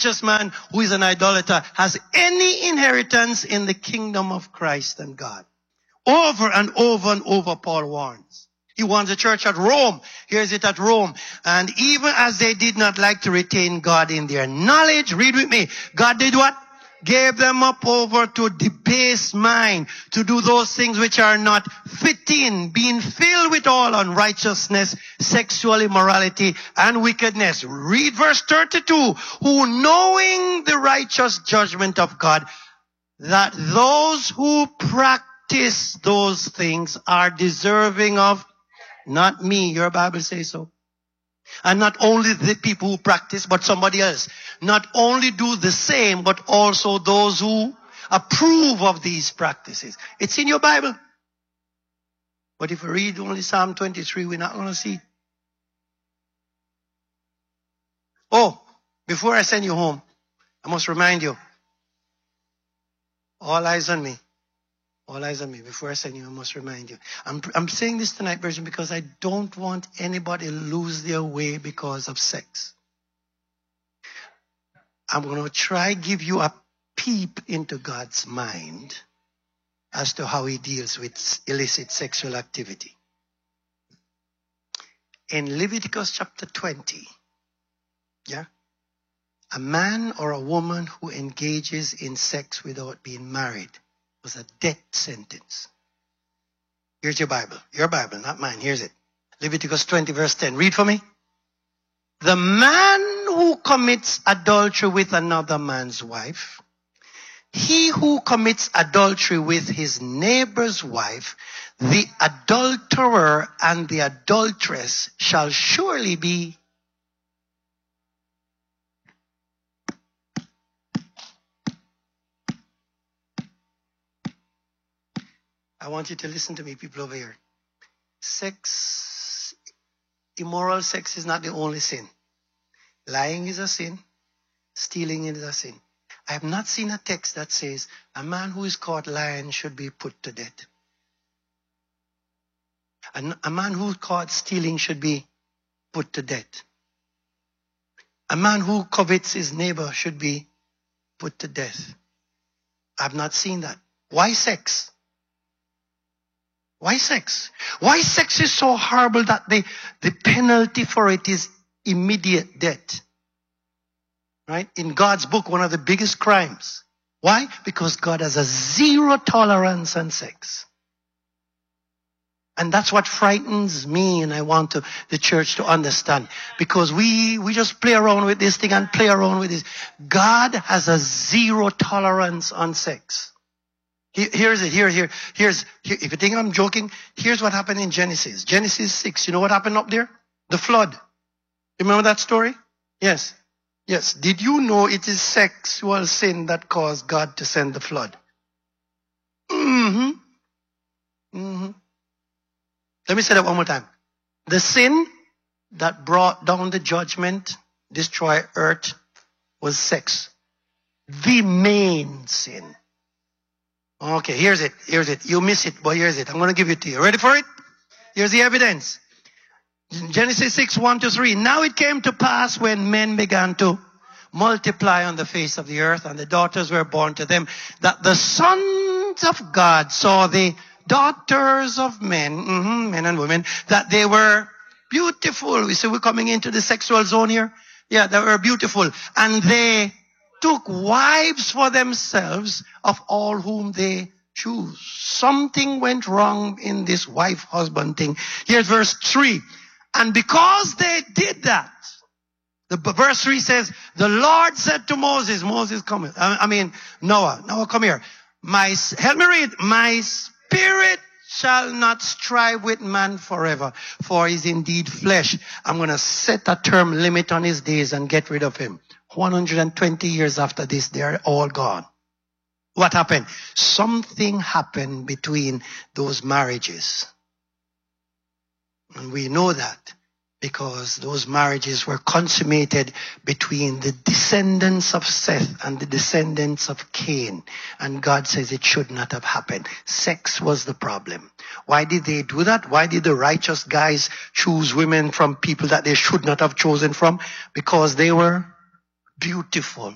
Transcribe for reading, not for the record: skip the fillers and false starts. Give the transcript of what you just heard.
righteous man who is an idolater has any inheritance in the kingdom of Christ and God. Over and over and over, Paul warns. He warns the church at Rome. Here's it at Rome. And even as they did not like to retain God in their knowledge, read with me, God did what? Gave them up over to debased mind, to do those things which are not fitting, being filled with all unrighteousness, sexual immorality, and wickedness. Read verse 32. Who, knowing the righteous judgment of God, that those who practice those things are deserving of, not me, your Bible says so. And not only the people who practice, but somebody else. Not only do the same, but also those who approve of these practices. It's in your Bible. But if we read only Psalm 23, we're not going to see. Oh, before I send you home, I must remind you. All eyes on me. All eyes on me. Before I send you, I must remind you. I'm saying this tonight, Virgin, because I don't want anybody to lose their way because of sex. I'm going to try give you a peep into God's mind as to how he deals with illicit sexual activity. In Leviticus chapter 20, a man or a woman who engages in sex without being married was a death sentence. Here's your Bible, not mine. Here's it. Leviticus 20 verse 10. Read for me. The man who commits adultery with another man's wife, he who commits adultery with his neighbor's wife, the adulterer and the adulteress shall surely be I want you to listen to me, people over here. Sex, immoral sex is not the only sin. Lying is a sin. Stealing is a sin. I have not seen a text that says a man who is caught lying should be put to death. A man who is caught stealing should be put to death. A man who covets his neighbor should be put to death. I have not seen that. Why sex? Why sex? Why sex is so horrible that the penalty for it is immediate death? Right? In God's book, one of the biggest crimes. Why? Because God has a zero tolerance on sex. And that's what frightens me, and I want the church to understand. Because we just play around with this thing and play around with this. God has a zero tolerance on sex. Here's it. Here's if you think I'm joking, here's what happened in Genesis. Genesis 6. You know what happened up there? The flood. You remember that story? Yes. Yes. Did you know it is sexual sin that caused God to send the flood? Let me say that one more time. The sin that brought down the judgment, destroy earth, was sex. The main sin. Okay, here's it. You miss it, but here's it. I'm going to give it to you. Ready for it? Here's the evidence. Genesis 6, 1-3. Now it came to pass when men began to multiply on the face of the earth, and the daughters were born to them, that the sons of God saw the daughters of men, men and women, that they were beautiful. We see we're coming into the sexual zone here. Yeah, they were beautiful. And they took wives for themselves of all whom they choose. Something went wrong in this wife-husband thing. Here's verse 3. And because they did that, verse 3 says, the Lord said to Moses, Noah, come here. Help me read. My spirit shall not strive with man forever, for he is indeed flesh. I'm going to set a term limit on his days and get rid of him. 120 years after this, they're all gone. What happened? Something happened between those marriages. And we know that because those marriages were consummated between the descendants of Seth and the descendants of Cain. And God says it should not have happened. Sex was the problem. Why did they do that? Why did the righteous guys choose women from people that they should not have chosen from? Because they were beautiful.